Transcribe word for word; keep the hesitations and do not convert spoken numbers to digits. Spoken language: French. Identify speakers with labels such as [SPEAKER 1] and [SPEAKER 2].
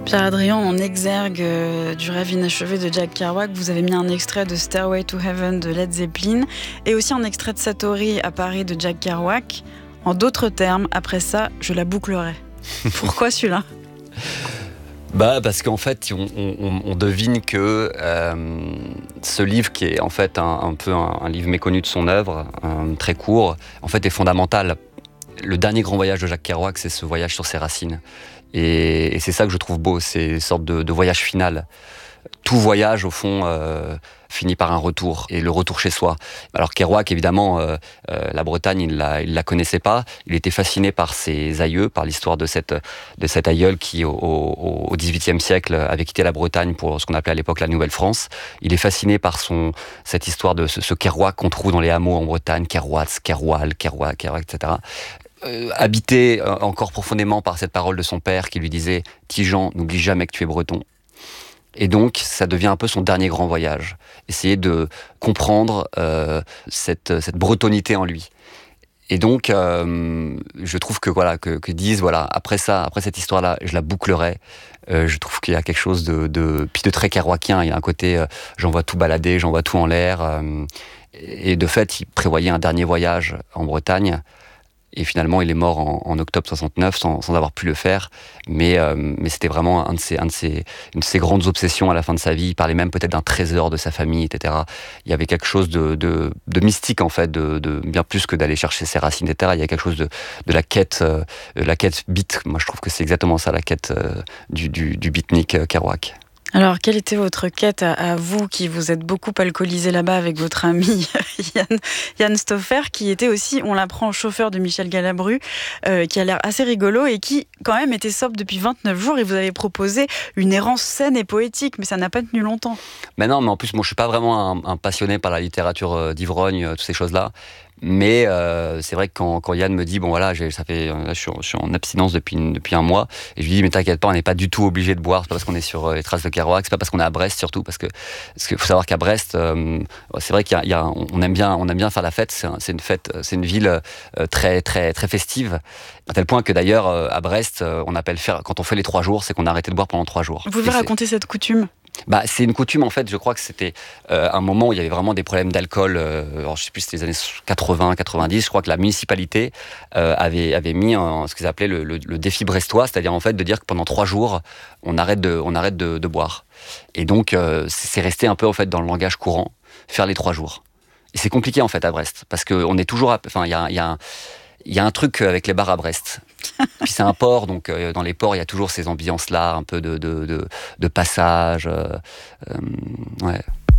[SPEAKER 1] Pierre-Adrien, en exergue euh, du rêve inachevé de Jack Kerouac, vous avez mis un extrait de Stairway to Heaven de Led Zeppelin et aussi un extrait de Satori à Paris de Jack Kerouac. En d'autres termes, après ça, je la bouclerai. Pourquoi celui-là ?
[SPEAKER 2] Bah parce qu'en fait, on, on, on devine que euh, ce livre, qui est en fait un, un peu un, un livre méconnu de son œuvre, un, très court, en fait est fondamental. Le dernier grand voyage de Jack Kerouac, c'est ce voyage sur ses racines. Et, et c'est ça que je trouve beau, c'est une sorte de, de voyage final. Tout voyage, au fond, euh, finit par un retour, et le retour chez soi. Alors Kerouac, évidemment, euh, euh, la Bretagne, il la, il la connaissait pas. Il était fasciné par ses aïeux, par l'histoire de cette, de cette aïeule qui, au, au, au dix-huitième siècle, avait quitté la Bretagne pour ce qu'on appelait à l'époque la Nouvelle-France. Il est fasciné par son, cette histoire de ce, ce Kerouac qu'on trouve dans les hameaux en Bretagne, Kerouac, Keroual, Kerouac, Kerouac, et cetera. Euh, habité euh, encore profondément par cette parole de son père qui lui disait « Tijan, n'oublie jamais que tu es breton ». Et donc, ça devient un peu son dernier grand voyage. Essayer de comprendre euh, cette, cette bretonité en lui. Et donc, euh, je trouve que voilà, que, que disent voilà, après ça, après cette histoire-là, je la bouclerai. Euh, je trouve qu'il y a quelque chose de, de puis de très kerouacien. Il y a un côté, euh, j'en vois tout balader, j'en vois tout en l'air. Euh, et de fait, il prévoyait un dernier voyage en Bretagne. Et finalement, il est mort en, en octobre soixante-neuf sans, sans avoir pu le faire. Mais, euh, mais c'était vraiment un de ses, un de ses, une de ses grandes obsessions à la fin de sa vie. Il parlait même peut-être d'un trésor de sa famille, et cetera. Il y avait quelque chose de, de, de mystique, en fait, de, de, bien plus que d'aller chercher ses racines, et cetera. Il y a quelque chose de, de la quête, euh, la quête beat. Moi, je trouve que c'est exactement ça, la quête euh, du, du, du beatnik euh, Kerouac.
[SPEAKER 1] Alors, quelle était votre quête à, à vous, qui vous êtes beaucoup alcoolisé là-bas avec votre ami Yann, Yann Stoffer, qui était aussi, on l'apprend, chauffeur de Michel Galabru, euh, qui a l'air assez rigolo et qui, quand même, était sobre depuis vingt-neuf jours, et vous avez proposé une errance saine et poétique, mais ça n'a pas tenu longtemps.
[SPEAKER 2] Mais non, mais en plus, moi, je suis pas vraiment un, un passionné par la littérature d'ivrogne, toutes ces choses-là. Mais euh, c'est vrai que quand, quand Yann me dit, bon voilà, j'ai, ça fait, là, je, suis, je suis en abstinence depuis, depuis un mois, et je lui dis, mais t'inquiète pas, on n'est pas du tout obligé de boire, c'est pas parce qu'on est sur les traces de Kerouac, c'est pas parce qu'on est à Brest surtout, parce que parce qu'il faut savoir qu'à Brest, euh, c'est vrai qu'il y a, il y a, on aime bien, on aime bien faire la fête, c'est, un, c'est une fête, c'est une ville euh, très très très festive, à tel point que d'ailleurs euh, à Brest, euh, on appelle faire, quand on fait les trois jours, c'est qu'on a arrêté de boire pendant trois jours.
[SPEAKER 1] Vous pouvez raconter cette coutume ?
[SPEAKER 2] Bah, c'est une coutume, en fait. Je crois que c'était euh, un moment où il y avait vraiment des problèmes d'alcool. Euh, alors, je sais plus, c'était les années quatre-vingts, quatre-vingt-dix. Je crois que la municipalité euh, avait, avait mis un, ce qu'ils appelaient le, le, le défi brestois, c'est-à-dire en fait de dire que pendant trois jours, on arrête de, on arrête de, de boire. Et donc, euh, c'est resté un peu en fait dans le langage courant, faire les trois jours. Et c'est compliqué en fait à Brest, parce que on est toujours, enfin, il y a, il y a un, il y a un truc avec les bars à Brest. Puis c'est un port, donc euh, dans les ports, il y a toujours ces ambiances-là, un peu de, de, de, de passage. Euh, euh, ouais.